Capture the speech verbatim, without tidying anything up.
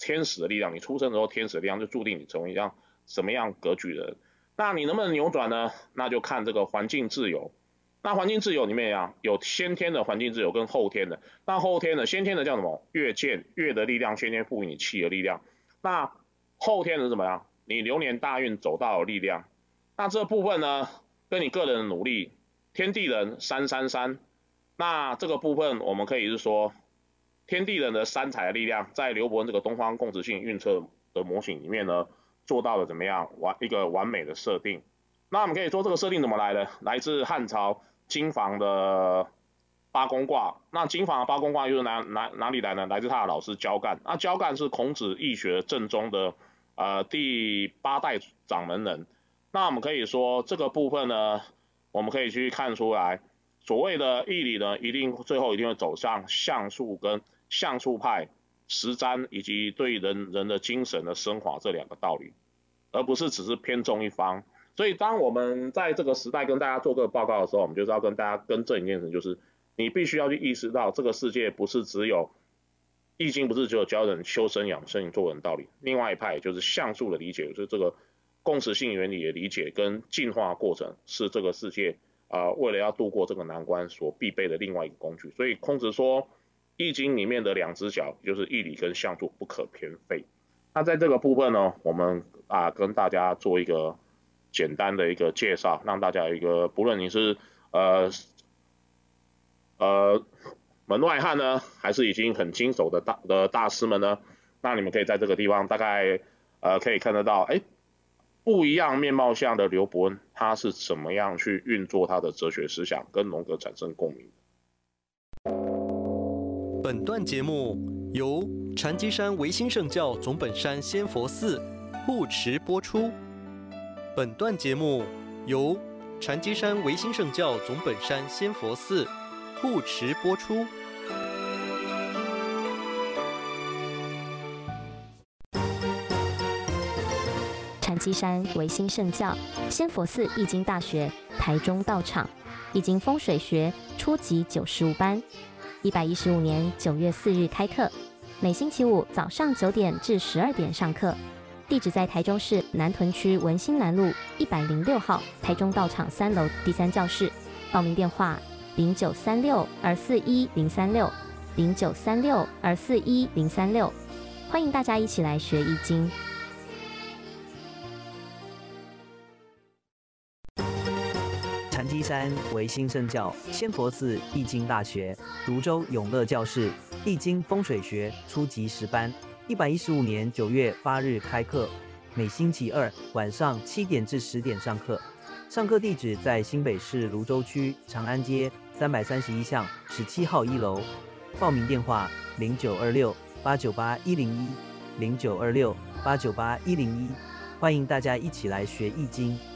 天使的力量，你出生的时候天使的力量就注定你成为一样什么样格局的人。那你能不能扭转呢？那就看这个环境自由。那环境自由里面啊，有先天的环境自由跟后天的。那后天的，先天的叫什么？月见，月的力量，先天赋予你气的力量。那后天的是怎么样？你流年大运走到的力量。那这部分呢，跟你个人的努力，天地人三三三。那这个部分我们可以是说，天地人的三才的力量，在刘伯温这个东方共识性运测的模型里面呢，做到了怎么样完一个完美的设定。那我们可以说这个设定怎么来的？来自汉朝金房的八宫卦。那金房的八宫卦又是哪哪哪里来呢？来自他的老师焦干。那焦干是孔子易学正宗的呃第八代掌门人。那我们可以说这个部分呢，我们可以去看出来，所谓的义理呢，一定最后一定会走向象数跟象数派实瞻以及对人人的精神的升华这两个道理，而不是只是偏重一方。所以当我们在这个时代跟大家做这个报告的时候，我们就是要跟大家更正一件事，就是你必须要去意识到，这个世界不是只有易经，不是只有教人修身养生做人道理。另外一派就是象数的理解，就是这个共识性原理的理解跟进化过程，是这个世界啊、呃、为了要度过这个难关所必备的另外一个工具。所以孔子说，易经里面的两只脚就是义理跟象数不可偏废。那在这个部分呢，我们啊跟大家做一个简单的一个介绍，让大家有一个，不论你是呃呃门外汉呢，还是已经很经手的大的大师们呢，那你们可以在这个地方大概呃可以看得到，哎，不一样面貌下的刘伯温，他是怎么样去运作他的哲学思想，跟荣格产生共鸣。 本段节目由禅机山唯心圣教总本山仙佛寺护持播出。本段节目由禅机山唯心圣教总本山仙佛寺护持播出。 禅机山唯心圣教仙佛寺易经大学台中道场易经风水学初级九十五班，一百一十五年九月四日开课，每星期五早上九点至十二点上课。地址在台中市南屯区文心南路一百零六号台中道场三楼第三教室。报名电话零九三六二四一零三六零九三六二四一零三六，欢迎大家一起来学易经。 禅机山唯心圣教仙佛寺易经大学泸州永乐教室易经风水学初级十班。一百一十五年九月八日开课，每星期二晚上七点至十点上课。上课地址在新北市泸州区长安街三百三十一巷十七号一楼。报名电话零九二六八九八一零一零九二六八九八一零一，欢迎大家一起来学易经。